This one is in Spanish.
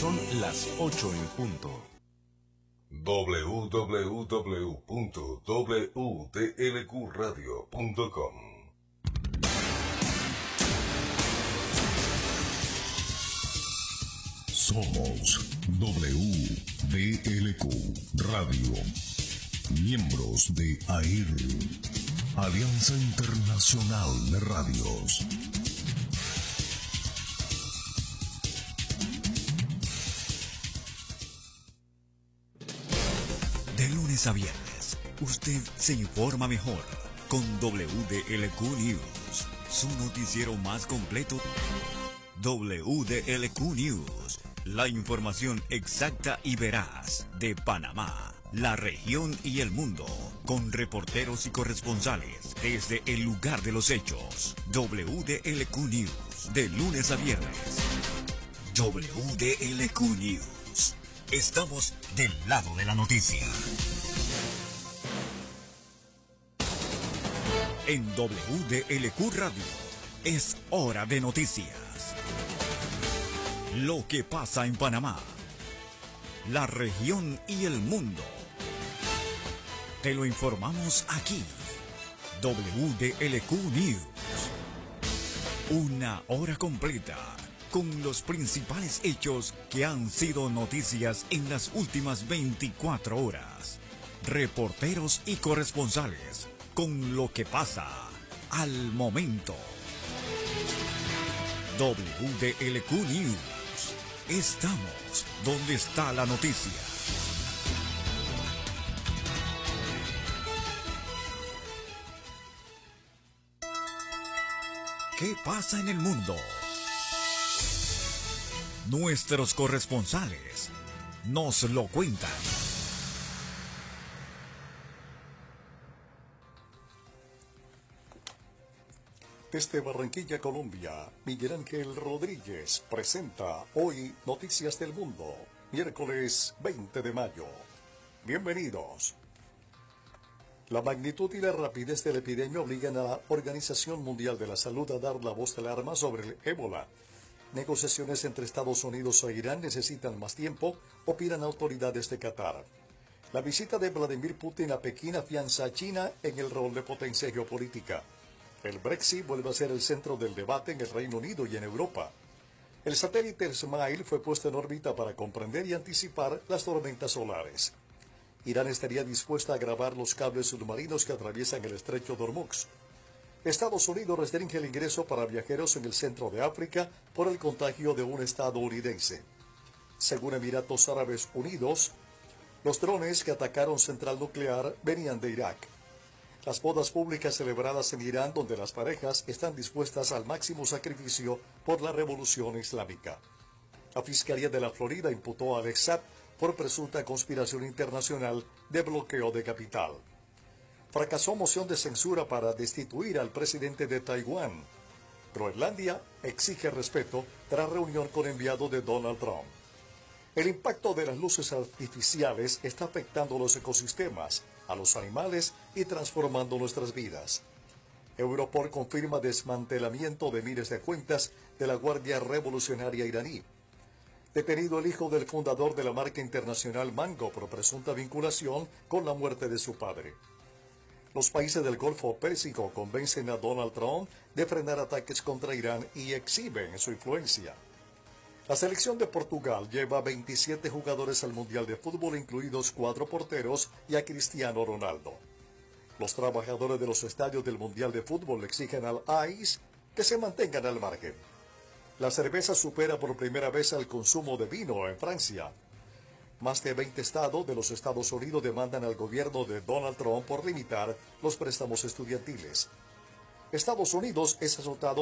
Son las 8 en punto. www.wdlqradio.com. Somos WDLQ Radio, miembros de AIR, Alianza Internacional de Radios. De lunes a viernes, usted se informa mejor con WDLQ News, su noticiero más completo. WDLQ News, la información exacta y veraz de Panamá, la región y el mundo, con reporteros y corresponsales desde el lugar de los hechos. WDLQ News, de lunes a viernes. WDLQ News, estamos del lado de la noticia. En WDLQ Radio, es hora de noticias. Lo que pasa en Panamá, la región y el mundo. Te lo informamos aquí. WDLQ News. Una hora completa con los principales hechos que han sido noticias en las últimas 24 horas. Reporteros y corresponsales con lo que pasa al momento. WDLQ News. Estamos donde está la noticia. ¿Qué pasa en el mundo? Nuestros corresponsales nos lo cuentan. Desde Barranquilla, Colombia, Miguel Ángel Rodríguez presenta hoy Noticias del Mundo, miércoles 20 de mayo. Bienvenidos. La magnitud y la rapidez de la epidemia obligan a la Organización Mundial de la Salud a dar la voz de alarma sobre el ébola. Negociaciones entre Estados Unidos e Irán necesitan más tiempo, opinan autoridades de Qatar. La visita de Vladimir Putin a Pekín afianza a China en el rol de potencia geopolítica. El Brexit vuelve a ser el centro del debate en el Reino Unido y en Europa. El satélite Smile fue puesto en órbita para comprender y anticipar las tormentas solares. Irán estaría dispuesta a grabar los cables submarinos que atraviesan el estrecho de Hormuz. Estados Unidos restringe el ingreso para viajeros en el centro de África por el contagio de un estadounidense. Según Emiratos Árabes Unidos, los drones que atacaron central nuclear venían de Irak. Las bodas públicas celebradas en Irán, donde las parejas están dispuestas al máximo sacrificio por la revolución islámica. La Fiscalía de la Florida imputó a Alex Saab por presunta conspiración internacional de bloqueo de capital. Fracasó moción de censura para destituir al presidente de Taiwán. Groenlandia exige respeto tras reunión con enviado de Donald Trump. El impacto de las luces artificiales está afectando los ecosistemas, a los animales y transformando nuestras vidas. Europol confirma desmantelamiento de miles de cuentas de la Guardia Revolucionaria iraní. Detenido el hijo del fundador de la marca internacional Mango por presunta vinculación con la muerte de su padre. Los países del Golfo Pérsico convencen a Donald Trump de frenar ataques contra Irán y exhiben su influencia. La selección de Portugal lleva 27 jugadores al Mundial de Fútbol, incluidos 4 porteros y a Cristiano Ronaldo. Los trabajadores de los estadios del Mundial de Fútbol exigen al AIS que se mantengan al margen. La cerveza supera por primera vez al consumo de vino en Francia. Más de 20 estados de los Estados Unidos demandan al gobierno de Donald Trump por limitar los préstamos estudiantiles. Estados Unidos es azotado